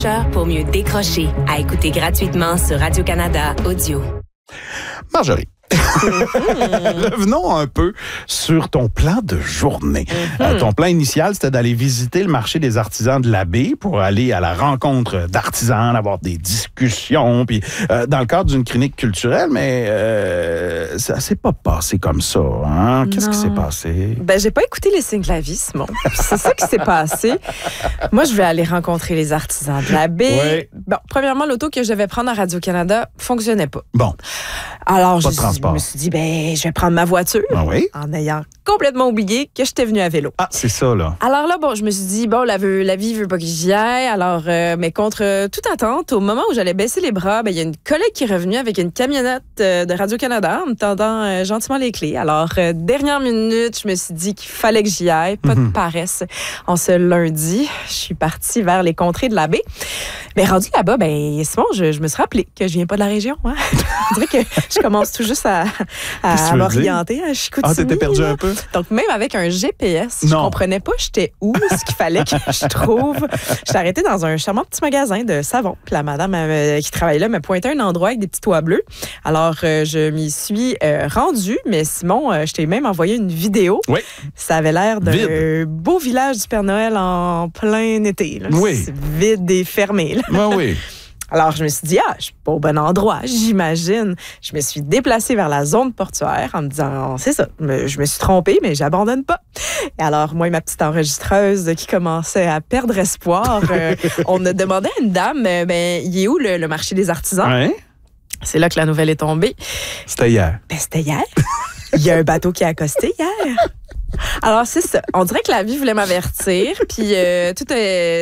Pour mieux décrocher, à écouter gratuitement sur Radio-Canada Audio. Marjorie. Revenons un peu sur ton plan de journée. Ton plan initial, c'était d'aller visiter le marché des artisans de la baie pour aller à la rencontre d'artisans, avoir des discussions, puis dans le cadre d'une clinique culturelle, mais ça s'est pas passé comme ça. Hein? Qu'est-ce qui s'est passé? Ben, j'ai pas écouté les signes de la vie, Simon. C'est ça qui s'est passé. Moi, je vais aller rencontrer les artisans de la baie. Oui. Bon, premièrement, l'auto que je devais prendre à Radio-Canada fonctionnait pas. Bon. Alors, Pas de je transport. me suis dit, ben, je vais prendre ma voiture. Ah oui? En ayant complètement oublié que j'étais venue à vélo. Ah, c'est ça, là. Alors là, bon, je me suis dit, bon, la vie veut pas que j'y aille. Alors, mais contre toute attente, au moment où j'allais baisser les bras, ben, il y a une collègue qui est revenue avec une camionnette de Radio-Canada en me tendant gentiment les clés. Alors, dernière minute, je me suis dit qu'il fallait que j'y aille. Pas de paresse. En ce lundi, je suis partie vers les contrées de la baie. Mais rendu là-bas, ben, Simon, je me suis rappelé que je viens pas de la région. Hein? On dirait que je commence tout juste à m'orienter. Je suis Ah, t'étais perdu un peu? Donc, même avec un GPS, je comprenais pas j'étais où, ce qu'il fallait que je trouve. J'étais arrêtée dans un charmant petit magasin de savon. Puis la madame qui travaillait là me pointait un endroit avec des petits toits bleus. Alors, je m'y suis rendue. Mais Simon, je t'ai même envoyé une vidéo. Oui. Ça avait l'air d'un beau village du Père Noël en plein été. Là. Oui. C'est vide et fermé. Là. Oui, oui. Alors, je me suis dit, je suis pas au bon endroit, j'imagine. Je me suis déplacée vers la zone portuaire en me disant, c'est ça, je me suis trompée, mais j'abandonne pas. Et alors, moi et ma petite enregistreuse qui commençait à perdre espoir, on a demandé à une dame, il est où le marché des artisans? Ouais. C'est là que la nouvelle est tombée. C'était hier. Ben, c'était hier. Il y a un bateau qui a accosté hier. Alors, c'est ça. On dirait que la vie voulait m'avertir, puis tout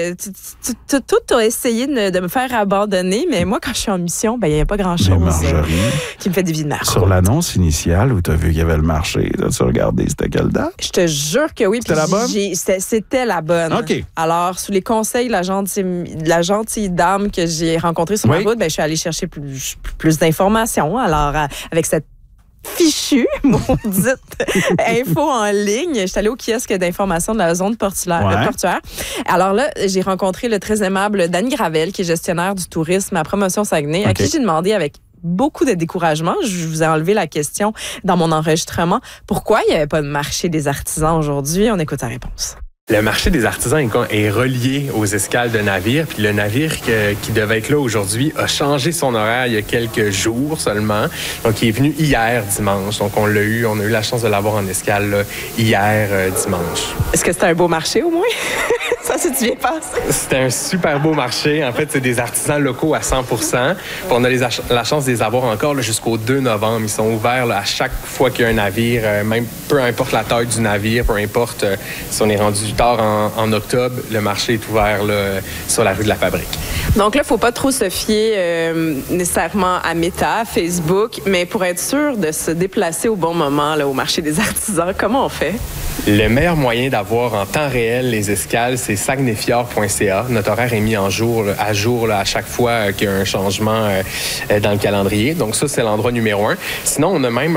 a essayé de me faire abandonner, mais moi, quand je suis en mission, il n'y a pas grand-chose qui me fait des vies de merde. Sur l'annonce initiale où tu as vu qu'il y avait le marché, as-tu regardé c'était quelle date? Je te jure que oui. C'était la bonne? C'était la bonne. OK. Alors, sous les conseils de la gentille dame que j'ai rencontrée sur ma route, je suis allée chercher plus d'informations. Alors, avec cette fichu, maudite info en ligne. Je suis allée au kiosque d'information de la zone portuaire. Alors là, j'ai rencontré le très aimable Danny Gravel, qui est gestionnaire du tourisme à Promotion Saguenay, à qui j'ai demandé avec beaucoup de découragement. Je vous ai enlevé la question dans mon enregistrement. Pourquoi il n'y avait pas de marché des artisans aujourd'hui? On écoute sa réponse. Le marché des artisans est relié aux escales de navires. Puis le navire qui devait être là aujourd'hui a changé son horaire il y a quelques jours seulement. Donc, il est venu hier, dimanche. Donc, on a eu la chance de l'avoir en escale là, hier, dimanche. Est-ce que c'était un beau marché, au moins? Ça s'est bien passé? C'était un super beau marché. En fait, c'est des artisans locaux à 100%. Puis on a la chance de les avoir encore là, jusqu'au 2 novembre. Ils sont ouverts là, à chaque fois qu'il y a un navire, même peu importe la taille du navire, peu importe si on est rendu tard en octobre, le marché est ouvert là, sur la rue de la Fabrique. Donc là, il ne faut pas trop se fier nécessairement à Meta, Facebook, mais pour être sûr de se déplacer au bon moment là, au marché des artisans, comment on fait? Le meilleur moyen d'avoir en temps réel les escales, c'est saguenayfjord.ca. Notre horaire est mis à jour là, à chaque fois qu'il y a un changement dans le calendrier. Donc ça, c'est l'endroit numéro 1. Sinon, on a même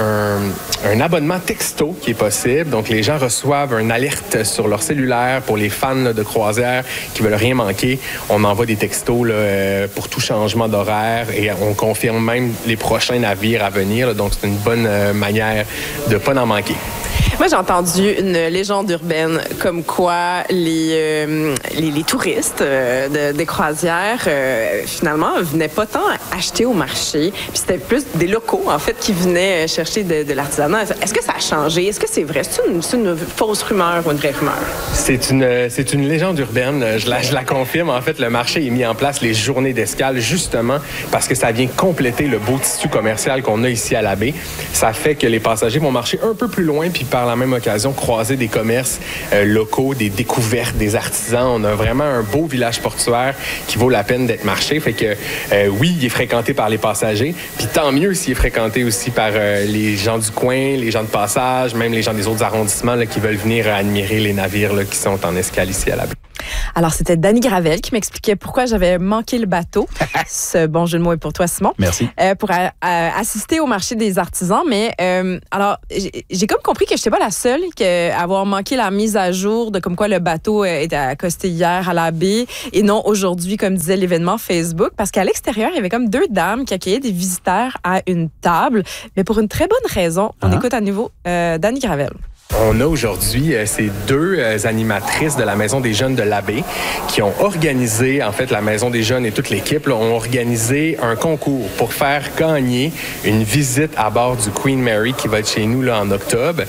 un abonnement texto qui est possible. Donc les gens reçoivent une alerte sur leur cellulaire pour les fans là, de croisière qui veulent rien manquer. On envoie des textos là, pour tout changement d'horaire et on confirme même les prochains navires à venir. Là. Donc c'est une bonne manière de ne pas en manquer. Moi, j'ai entendu une légende urbaine comme quoi les touristes des croisières, finalement, venaient pas tant acheter au marché. Puis c'était plus des locaux, en fait, qui venaient chercher de l'artisanat. Est-ce que ça a changé? Est-ce que c'est vrai? C'est une fausse rumeur ou une vraie rumeur? C'est une légende urbaine. Je la confirme. En fait, le marché est mis en place les journées d'escale justement parce que ça vient compléter le beau tissu commercial qu'on a ici à la baie. Ça fait que les passagers vont marcher un peu plus loin puis par la même occasion croiser des commerces locaux, des découvertes, des artisans. On a vraiment un beau village portuaire qui vaut la peine d'être marché. Fait que oui, il est fréquenté par les passagers, puis tant mieux s'il est fréquenté aussi par les gens du coin, les gens de passage, même les gens des autres arrondissements là, qui veulent venir admirer les navires là, qui sont en escale ici à la baie. Alors, c'était Dany Gravel qui m'expliquait pourquoi j'avais manqué le bateau. Ce bon jeu de mots est pour toi, Simon. Merci. Pour assister au marché des artisans. Mais alors, j'ai comme compris que je n'étais pas la seule à avoir manqué la mise à jour de comme quoi le bateau était accosté hier à la baie et non aujourd'hui, comme disait l'événement Facebook. Parce qu'à l'extérieur, il y avait comme 2 dames qui accueillaient des visiteurs à une table. Mais pour une très bonne raison. On écoute à nouveau Dany Gravel. On a aujourd'hui ces 2 animatrices de la Maison des Jeunes de l'Abbé qui ont organisé, en fait, la Maison des Jeunes et toute l'équipe ont organisé un concours pour faire gagner une visite à bord du Queen Mary qui va être chez nous là, en octobre.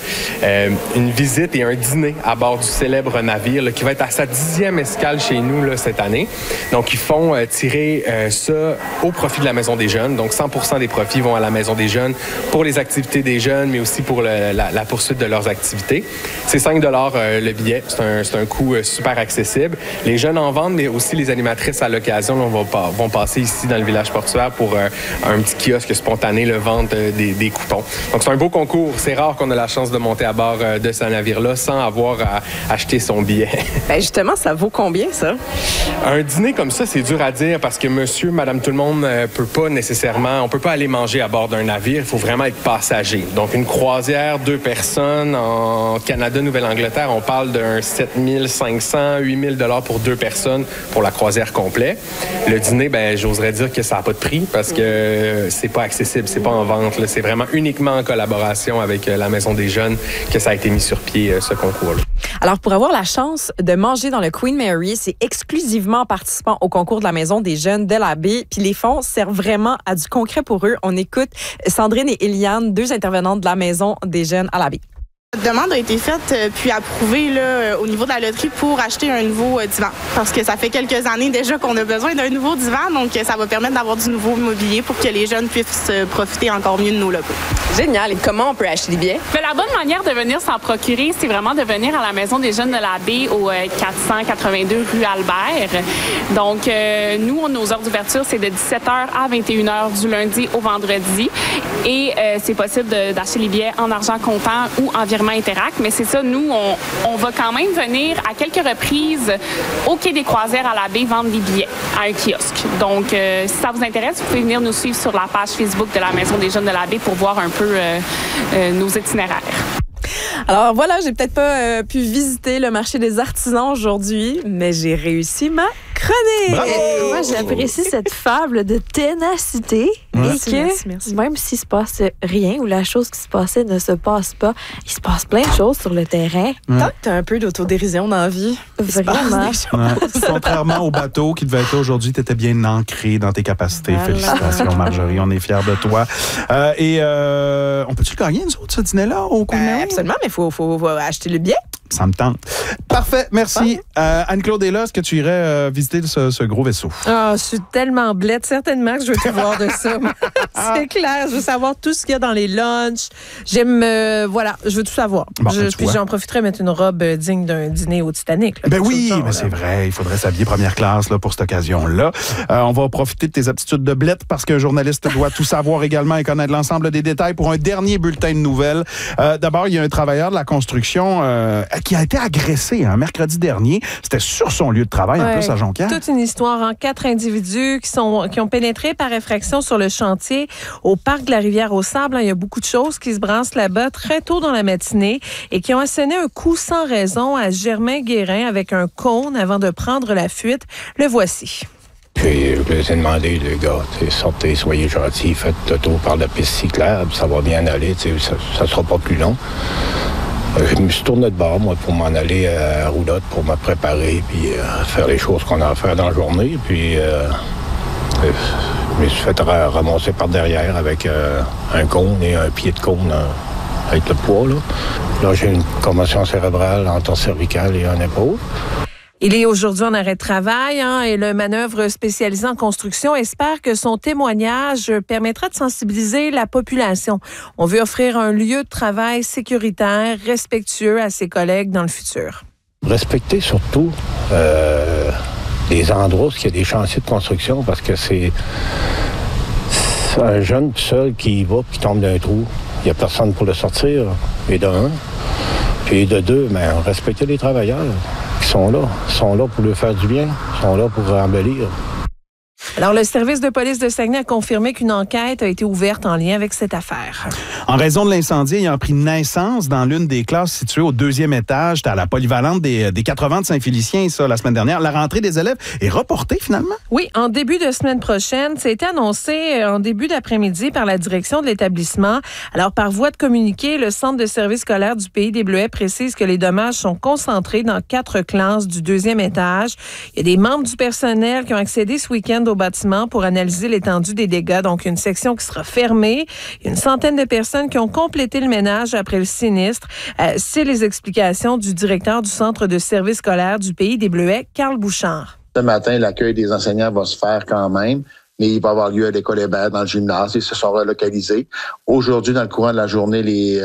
Une visite et un dîner à bord du célèbre navire là, qui va être à sa 10e escale chez nous là, cette année. Donc, ils font tirer ça au profit de la Maison des Jeunes. Donc, 100% des profits vont à la Maison des Jeunes pour les activités des jeunes, mais aussi pour la poursuite de leurs activités. C'est 5 $ le billet. C'est un coût super accessible. Les jeunes en vendent, mais aussi les animatrices à l'occasion vont passer ici dans le village portuaire pour un petit kiosque spontané, vendre des coupons. Donc, c'est un beau concours. C'est rare qu'on ait la chance de monter à bord de ce navire-là sans avoir à acheter son billet. Ben justement, ça vaut combien, ça? Un dîner comme ça, c'est dur à dire parce que monsieur, madame, tout le monde peut pas nécessairement... On peut pas aller manger à bord d'un navire. Il faut vraiment être passager. Donc, une croisière, 2 personnes en Canada, Nouvelle-Angleterre, on parle d'un 7 500, 8 000 $ pour 2 personnes pour la croisière complète. Le dîner, j'oserais dire que ça n'a pas de prix parce que c'est pas accessible, c'est pas en vente. Là. C'est vraiment uniquement en collaboration avec la Maison des Jeunes que ça a été mis sur pied, ce concours-là. Alors, pour avoir la chance de manger dans le Queen Mary, c'est exclusivement en participant au concours de la Maison des Jeunes de la baie. Puis les fonds servent vraiment à du concret pour eux. On écoute Sandrine et Eliane, 2 intervenantes de la Maison des Jeunes à la baie. La demande a été faite puis approuvée là, au niveau de la loterie pour acheter un nouveau divan. Parce que ça fait quelques années déjà qu'on a besoin d'un nouveau divan, donc ça va permettre d'avoir du nouveau mobilier pour que les jeunes puissent profiter encore mieux de nos locaux. Génial. Et comment on peut acheter des billets? Mais la bonne manière de venir s'en procurer, c'est vraiment de venir à la Maison des Jeunes de la baie au 482 rue Albert. Donc, nous, nos heures d'ouverture, c'est de 17h à 21h du lundi au vendredi. Et c'est possible d'acheter les billets en argent comptant ou en virement Interact, mais c'est ça, nous, on va quand même venir à quelques reprises au Quai des Croisières à la baie vendre des billets à un kiosque. Donc, si ça vous intéresse, vous pouvez venir nous suivre sur la page Facebook de la Maison des Jeunes de la baie pour voir un peu nos itinéraires. Alors voilà, j'ai peut-être pas pu visiter le marché des artisans aujourd'hui, mais j'ai réussi ma chronique. Moi, j'apprécie cette fable de ténacité et que merci. Même s'il se passe rien ou la chose qui se passait ne se passe pas, il se passe plein de choses sur le terrain. Tant que t'as un peu d'autodérision dans la vie, Vraiment. Contrairement au bateau qui devait être là aujourd'hui, tu étais bien ancré dans tes capacités. Voilà. Félicitations, Marjorie. On est fiers de toi. On peut-tu gagner, nous autres, ce dîner-là au Queen Mary? Absolument, mais il faut acheter le billet. Ça me tente. Parfait, merci. Anne-Claude est là. Est-ce que tu irais visiter ce gros vaisseau? Ah, je suis tellement blette. Certainement que je veux tout voir de ça. C'est clair. Je veux savoir tout ce qu'il y a dans les lunchs. J'aime... voilà, je veux tout savoir. Bon, puis j'en profiterai de mettre une robe digne d'un dîner au Titanic. Là, mais c'est vrai. Il faudrait s'habiller première classe là, pour cette occasion-là. On va profiter de tes aptitudes de blette parce qu'un journaliste doit tout savoir également et connaître l'ensemble des détails pour un dernier bulletin de nouvelles. D'abord, il y a un travailleur de la construction qui a été agressé mercredi dernier. C'était sur son lieu de travail, en plus, à Jonquière. Toute une histoire. 4 individus qui ont pénétré par effraction sur le chantier au parc de la Rivière-aux-Sables. Il y a beaucoup de choses qui se brassent là-bas très tôt dans la matinée et qui ont asséné un coup sans raison à Germain Guérin avec un cône avant de prendre la fuite. Le voici. Puis je lui ai demandé, les gars, sortez, soyez gentils, faites le tour par la piste cyclable, ça va bien aller, ça sera pas plus long. Je me suis tourné de bord, moi, pour m'en aller à Roulotte pour me préparer puis faire les choses qu'on a à faire dans la journée. Puis je me suis fait ramasser par derrière avec un cône et un pied de cône avec le poids. Là, j'ai une commotion cérébrale, entorse cervicale et un épaule. Il est aujourd'hui en arrêt de travail et le manœuvre spécialisé en construction espère que son témoignage permettra de sensibiliser la population. On veut offrir un lieu de travail sécuritaire, respectueux à ses collègues dans le futur. Respecter surtout les endroits où il y a des chantiers de construction parce que c'est un jeune seul qui va puis qui tombe d'un trou. Il n'y a personne pour le sortir, et de un. Puis de deux, respecter les travailleurs qui sont là. Ils sont là pour lui faire du bien. Ils sont là pour embellir. Alors, le service de police de Saguenay a confirmé qu'une enquête a été ouverte en lien avec cette affaire. En raison de l'incendie ayant pris naissance dans l'une des classes situées au 2e étage, à la polyvalente des 80 de Saint-Félicien, ça, la semaine dernière, la rentrée des élèves est reportée finalement? Oui, en début de semaine prochaine. Ça a été annoncé en début d'après-midi par la direction de l'établissement. Alors, par voie de communiqué, le Centre de service scolaire du Pays des Bleuets précise que les dommages sont concentrés dans 4 classes du 2e étage. Il y a des membres du personnel qui ont accédé ce week-end au bâtiment pour analyser l'étendue des dégâts. Donc, une section qui sera fermée. Il y a une centaine de personnes qui ont complété le ménage après le sinistre. C'est les explications du directeur du Centre de service scolaire du Pays des Bleuets, Carl Bouchard. Ce matin, l'accueil des enseignants va se faire quand même, mais il va avoir lieu à l'école Hébert, dans le gymnase. Ils se sont relocalisés. Aujourd'hui, dans le courant de la journée,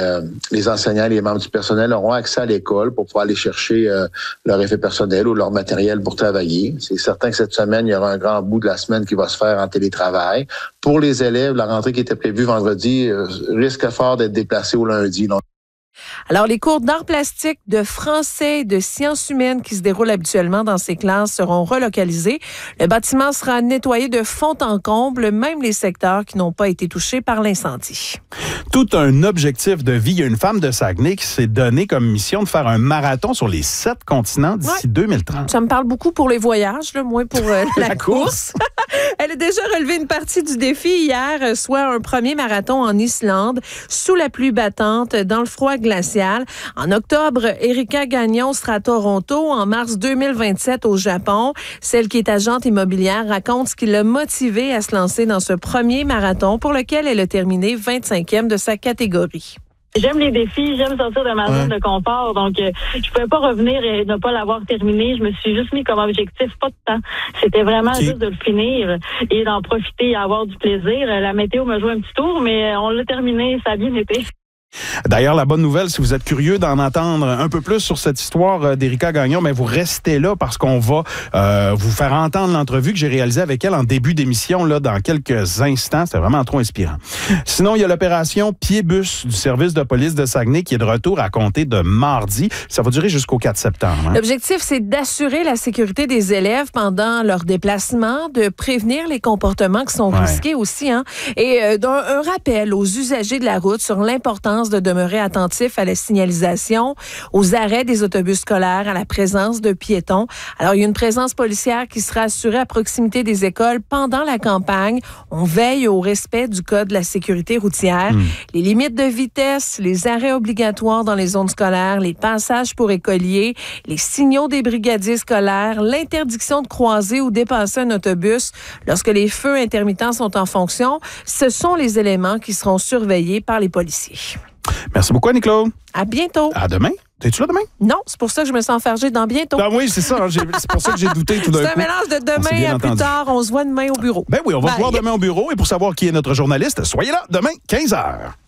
les enseignants et les membres du personnel auront accès à l'école pour pouvoir aller chercher leur effet personnel ou leur matériel pour travailler. C'est certain que cette semaine, il y aura un grand bout de la semaine qui va se faire en télétravail. Pour les élèves, la rentrée qui était prévue vendredi risque fort d'être déplacée au lundi. Donc, alors, les cours d'art plastique, de français et de sciences humaines qui se déroulent habituellement dans ces classes seront relocalisés. Le bâtiment sera nettoyé de fond en comble, même les secteurs qui n'ont pas été touchés par l'incendie. Tout un objectif de vie. Il y a une femme de Saguenay qui s'est donnée comme mission de faire un marathon sur les 7 continents d'ici 2030. Ça me parle beaucoup pour les voyages, là, moins pour la course. Elle a déjà relevé une partie du défi hier, soit un premier marathon en Islande, sous la pluie battante, dans le froid glacial. En octobre, Erika Gagnon sera à Toronto. En mars 2027, au Japon. Celle qui est agente immobilière raconte ce qui l'a motivée à se lancer dans ce premier marathon pour lequel elle a terminé 25e de sa catégorie. J'aime les défis, j'aime sortir de ma zone de confort, donc je pouvais pas revenir et ne pas l'avoir terminé. Je me suis juste mis comme objectif pas de temps. C'était vraiment juste de le finir et d'en profiter et avoir du plaisir. La météo me joue un petit tour, mais on l'a terminé, ça a bien été. D'ailleurs, la bonne nouvelle, si vous êtes curieux d'en entendre un peu plus sur cette histoire d'Erika Gagnon, mais vous restez là parce qu'on va vous faire entendre l'entrevue que j'ai réalisée avec elle en début d'émission là dans quelques instants. C'était vraiment trop inspirant. Sinon, il y a l'opération Pied-Bus du service de police de Saguenay qui est de retour à compter de mardi. Ça va durer jusqu'au 4 septembre. L'objectif, c'est d'assurer la sécurité des élèves pendant leur déplacement, de prévenir les comportements qui sont risqués aussi, et un rappel aux usagers de la route sur l'importance de demeurer attentif à la signalisation, aux arrêts des autobus scolaires, à la présence de piétons. Alors, il y a une présence policière qui sera assurée à proximité des écoles pendant la campagne. On veille au respect du code de la sécurité routière, les limites de vitesse, les arrêts obligatoires dans les zones scolaires, les passages pour écoliers, les signaux des brigadiers scolaires, l'interdiction de croiser ou dépasser un autobus lorsque les feux intermittents sont en fonction. Ce sont les éléments qui seront surveillés par les policiers. Merci beaucoup, Annie-Claude. À bientôt. À demain. T'es-tu là demain? Non, c'est pour ça que je me sens enfargée dans bientôt. Ah oui, c'est ça. C'est pour ça que j'ai douté tout d'un coup. C'est un mélange de demain à plus tard. On se voit demain au bureau. Ben oui, on va se voir demain au bureau. Et pour savoir qui est notre journaliste, soyez là demain, 15h.